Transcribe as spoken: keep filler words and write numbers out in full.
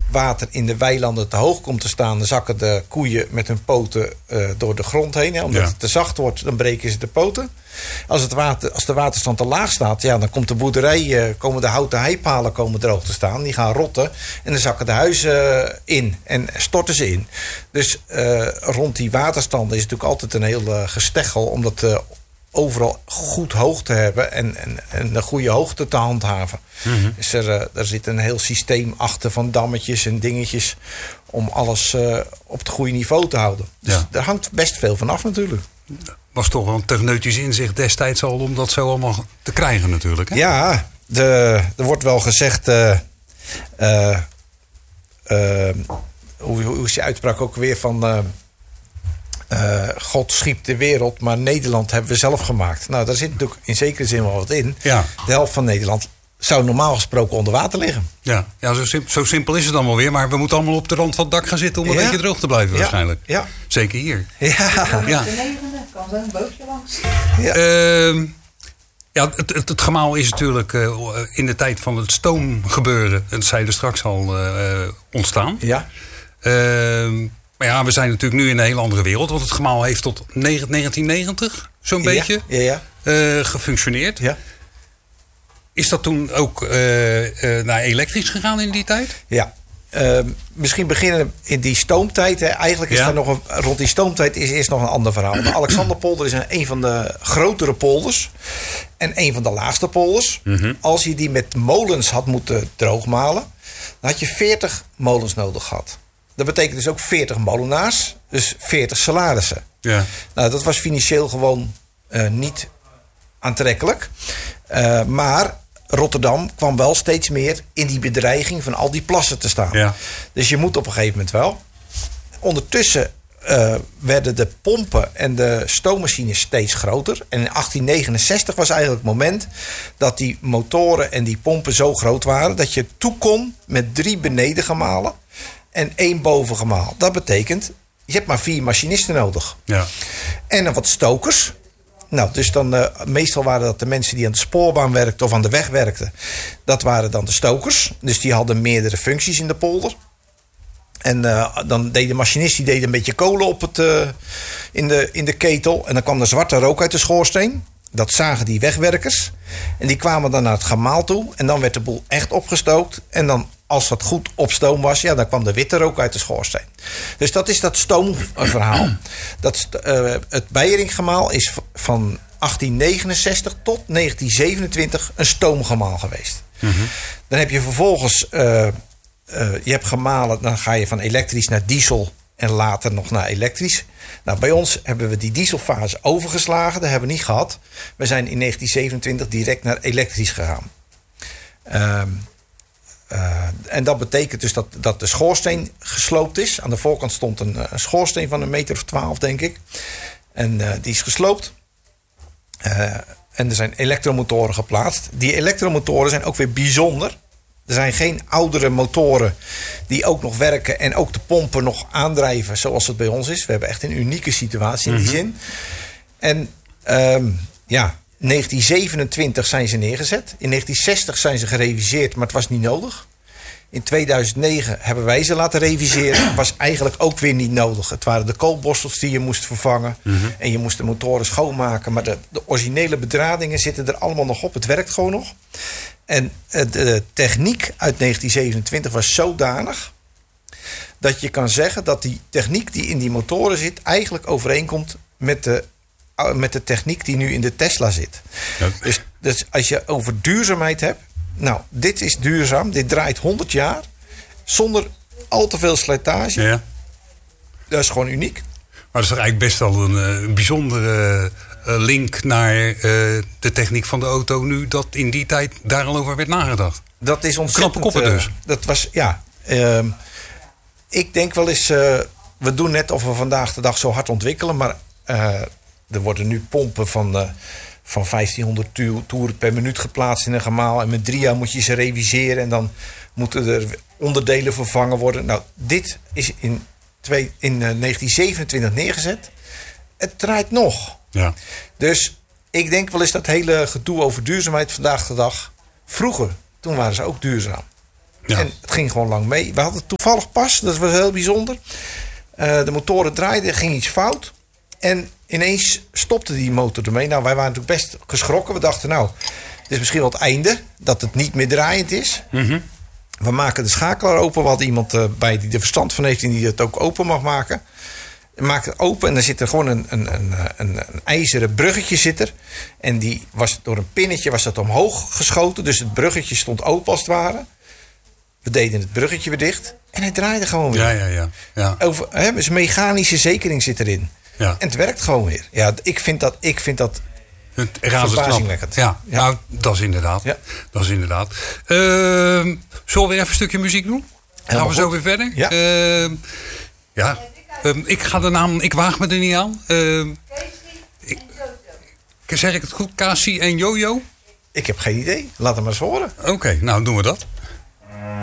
water in de weilanden te hoog komt te staan, dan zakken de koeien met hun poten uh, door de grond heen. Hè. Omdat ja. het te zacht wordt, dan breken ze de poten. Als, het water, als de waterstand te laag staat, ja, dan komt de boerderij, uh, komen de houten heipalen komen droog te staan. Die gaan rotten en dan zakken de huizen uh, in en storten ze in. Dus uh, rond die waterstanden is natuurlijk altijd een heel uh, gesteggel, omdat uh, overal goed hoog te hebben en, en, en de goede hoogte te handhaven. Mm-hmm. Dus er, uh, er zit een heel systeem achter van dammetjes en dingetjes om alles uh, op het goede niveau te houden. Dus ja. er hangt best veel van af natuurlijk. Was toch wel een techneutisch inzicht destijds al om dat zo allemaal te krijgen natuurlijk. Hè? Ja, de, er wordt wel gezegd, uh, uh, uh, hoe, hoe is die uitspraak ook weer van Uh, Uh, God schiep de wereld, maar Nederland hebben we zelf gemaakt. Nou, daar zit natuurlijk in zekere zin wel wat in. Ja. De helft van Nederland zou normaal gesproken onder water liggen. Ja, ja zo, sim- zo simpel is het allemaal weer. Maar we moeten allemaal op de rand van het dak gaan zitten om een ja. beetje droog te blijven ja. waarschijnlijk. Ja. Zeker hier. Ja. Ja. Ja. De negende kan zo een bootje langs. Ja, uh, ja het, het, het gemaal is natuurlijk uh, in de tijd van het stoomgebeuren, dat zei er straks al, uh, ontstaan. Ja. Uh, Maar ja, we zijn natuurlijk nu in een hele andere wereld. Want het gemaal heeft tot negentien negentig zo'n ja, beetje ja, ja. Uh, gefunctioneerd. Ja. Is dat toen ook uh, uh, naar elektrisch gegaan in die tijd? Ja. Uh, misschien beginnen in die stoomtijd. Hè. Eigenlijk is ja. er nog een, rond die stoomtijd is eerst nog een ander verhaal. De Alexanderpolder is een, een van de grotere polders. En een van de laagste polders. Mm-hmm. Als je die met molens had moeten droogmalen, dan had je veertig molens nodig gehad. Dat betekent dus ook veertig molenaars, dus veertig salarissen. Ja. Nou, dat was financieel gewoon uh, niet aantrekkelijk. Uh, maar Rotterdam kwam wel steeds meer in die bedreiging van al die plassen te staan. Ja. Dus je moet op een gegeven moment wel. Ondertussen uh, werden de pompen en de stoommachines steeds groter. En in achttien negenenzestig was eigenlijk het moment dat die motoren en die pompen zo groot waren dat je toe kon met drie benedengemalen en één bovengemaal. Dat betekent, je hebt maar vier machinisten nodig. Ja. En dan wat stokers. Nou, dus dan uh, meestal waren dat de mensen die aan de spoorbaan werkten of aan de weg werkten. Dat waren dan de stokers. Dus die hadden meerdere functies in de polder. En uh, dan deed de machinist die deed een beetje kolen op het, uh, in, de, in de ketel. En dan kwam er zwarte rook uit de schoorsteen. Dat zagen die wegwerkers. En die kwamen dan naar het gemaal toe. En dan werd de boel echt opgestookt. En dan, als dat goed op stoom was, ja, dan kwam de witte rook uit de schoorsteen. Dus dat is dat stoomverhaal. Dat, uh, het Beieringgemaal is van achttien negenenzestig tot negentien zevenentwintig een stoomgemaal geweest. Mm-hmm. Dan heb je vervolgens, uh, uh, je hebt gemalen, dan ga je van elektrisch naar diesel en later nog naar elektrisch. Nou, bij ons hebben we die dieselfase overgeslagen. Dat hebben we niet gehad. We zijn in negentien zevenentwintig direct naar elektrisch gegaan. Um, uh, en dat betekent dus dat, dat de schoorsteen gesloopt is. Aan de voorkant stond een, een schoorsteen van een meter of twaalf, denk ik. En uh, die is gesloopt. Uh, en er zijn elektromotoren geplaatst. Die elektromotoren zijn ook weer bijzonder. Er zijn geen oudere motoren die ook nog werken en ook de pompen nog aandrijven zoals het bij ons is. We hebben echt een unieke situatie in die mm-hmm. zin. En um, ja, negentien zevenentwintig zijn ze neergezet. In negentien zestig zijn ze gereviseerd, maar het was niet nodig. In tweeduizend negen hebben wij ze laten reviseren. Het was eigenlijk ook weer niet nodig. Het waren de koolborstels die je moest vervangen. Mm-hmm. En je moest de motoren schoonmaken. Maar de, de originele bedradingen zitten er allemaal nog op. Het werkt gewoon nog. En de techniek uit negentien zevenentwintig was zodanig dat je kan zeggen dat die techniek die in die motoren zit eigenlijk overeenkomt met de, met de techniek die nu in de Tesla zit. Ja. Dus, dus als je over duurzaamheid hebt, nou, dit is duurzaam, dit draait honderd jaar zonder al te veel slijtage. Ja. Dat is gewoon uniek. Maar dat is toch eigenlijk best wel een, een bijzondere link naar uh, de techniek van de auto nu, dat in die tijd daar al over werd nagedacht. Dat is ontzettend. Knappe koppen dus. Uh, dat was, ja. Uh, ik denk wel eens, uh, we doen net of we vandaag de dag zo hard ontwikkelen, maar uh, er worden nu pompen van, uh, van vijftienhonderd toeren per minuut geplaatst in een gemaal. En met drie jaar moet je ze reviseren en dan moeten er onderdelen vervangen worden. Nou, dit is in, twee, in uh, negentien zevenentwintig neergezet. Het draait nog. Ja. Dus ik denk wel eens dat hele gedoe over duurzaamheid vandaag de dag. Vroeger, toen waren ze ook duurzaam. Ja. En het ging gewoon lang mee. We hadden toevallig pas, dat was heel bijzonder. Uh, de motoren draaiden, er ging iets fout. En ineens stopte die motor ermee. Nou, wij waren natuurlijk best geschrokken. We dachten, nou, dit is misschien wel het einde. Dat het niet meer draaiend is. Mm-hmm. We maken de schakelaar open. We hadden iemand uh, bij die er verstand van heeft en die het ook open mag maken. We maken het open en dan zit er gewoon een, een, een, een, een ijzeren bruggetje zit er. En die was door een pinnetje was dat omhoog geschoten. Dus het bruggetje stond open als het ware. We deden het bruggetje weer dicht. En hij draaide gewoon weer. Ja, ja, ja. ja. Over, hè, dus mechanische zekering zit erin. Ja. En het werkt gewoon weer. Ja, ik vind dat, ik vind dat verbazingwekkend. Ja, ja, nou, dat is inderdaad. Ja. Dat is inderdaad. Uh, zullen we weer even een stukje muziek doen? Gaan we zo weer verder? Ja. Uh, ja. Uh, ik ga de naam, ik waag me er niet aan. Uh, ik, zeg ik het goed? Casey en Jojo? Ik heb geen idee. Laat hem maar eens horen. Oké, okay, nou doen we dat.